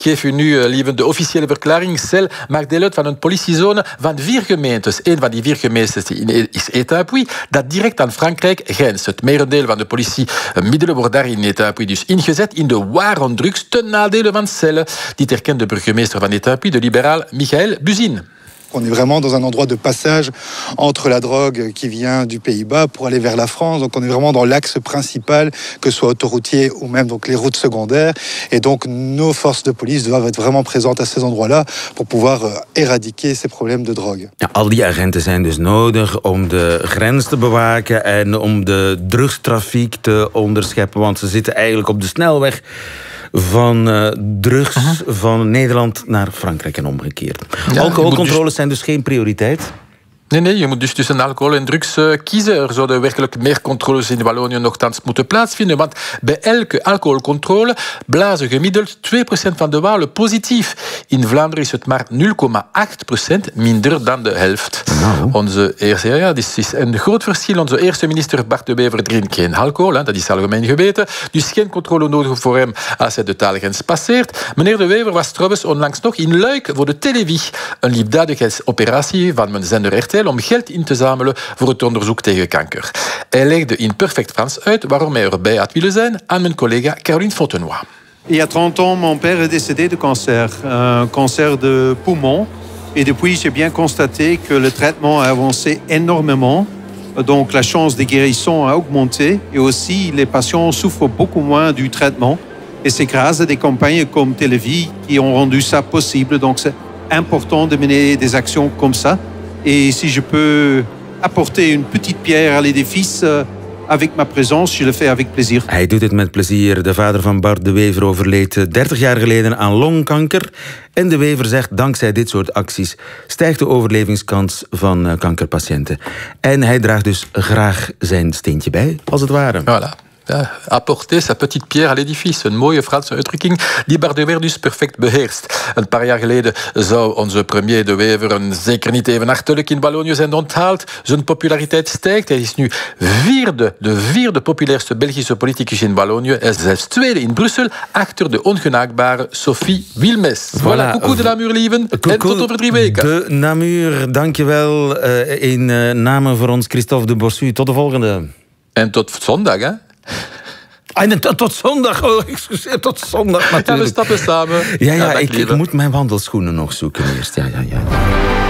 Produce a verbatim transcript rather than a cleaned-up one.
Ik geef u nu, uh, lieven, de officiële verklaring. Cel maakt deel uit van een politiezone van vier gemeentes. Een van die vier gemeentes is Étampes, dat direct aan Frankrijk grenst. Het merendeel van de politiemiddelen wordt daar in Étampes dus ingezet in de war on drugs ten nadele van Celle. Dit erkent de burgemeester van Étampes, de libéral Michael Buzyn. On est vraiment dans un endroit de passage entre la drogue qui vient du Pays-Bas pour aller vers la France. Donc on est vraiment dans l'axe principal, que ce soit autoroutier ou même donc les routes secondaires. Et donc nos forces de police doivent être vraiment présentes à ces endroits-là pour pouvoir uh, éradiquer ces problèmes de drogue. Ja, al die agenten zijn dus nodig om de grens te bewaken en om de drugstrafiek te onderscheppen. Want ze zitten eigenlijk op de snelweg van uh, drugs uh-huh. van Nederland naar Frankrijk en omgekeerd. Ja, alcoholcontroles dus... zijn dus geen prioriteit? Nee, nee, je moet dus tussen alcohol en drugs uh, kiezen. Er zouden werkelijk meer controles in Wallonië nogthans moeten plaatsvinden. Want bij elke alcoholcontrole blazen gemiddeld twee procent van de Walen positief. In Vlaanderen is het maar nul komma acht procent, minder dan de helft. Nou. Onze eerste, ja, ja, dit is een groot verschil. Onze eerste minister Bart De Wever drinkt geen alcohol, hè, dat is algemeen geweten. Dus geen controle nodig voor hem als hij de taalgrens passeert. Meneer De Wever was trouwens onlangs nog in Luik voor de Televis. Een liefdadigheidsoperatie van mijn zender R T L om geld in te zamelen voor het onderzoek tegen kanker. Hij legde in perfect Frans uit waarom hij erbij had willen zijn aan mijn collega Caroline Fontenoy. Il y a trente ans, mon père est décédé de cancer, un cancer de poumon. Et depuis, j'ai bien constaté que le traitement a avancé énormément. Donc la chance de guérison a augmenté. Et aussi, les patients souffrent beaucoup moins du traitement. Et c'est grâce à des campagnes comme Télévis qui ont rendu ça possible. Donc c'est important de mener des actions comme ça. Et si je peux apporter une petite pierre à l'édifice euh, avec ma présence, je le fais avec plaisir. Hij doet het met plezier. De vader van Bart De Wever overleed dertig jaar geleden aan longkanker. En De Wever zegt, dankzij dit soort acties stijgt de overlevingskans van kankerpatiënten. En hij draagt dus graag zijn steentje bij, als het ware. Voilà. Ja, apporter sa petite pierre à l'édifice. Een mooie Franse uitdrukking die Bart De Wever dus perfect beheerst. Een paar jaar geleden zou onze premier De Wever een zeker niet even hartelijk in Wallonië zijn onthaald. Zijn populariteit stijgt. Hij is nu vierde, de vierde populairste Belgische politicus in Wallonië. Hij is zelfs tweede in Brussel, achter de ongenaakbare Sophie Wilmès. Voilà, voilà. Coucou de Namur, lieven. En tot over drie weken. De Namur, dankjewel. Uh, in uh, namen voor ons Christophe de Bossu. Tot de volgende. En tot zondag, hè? En tot, tot zondag, oh, excuseer, tot zondag natuurlijk. Ja, we stappen samen. Ja, ja, ja ik, ik moet mijn wandelschoenen nog zoeken eerst. Ja, ja, ja.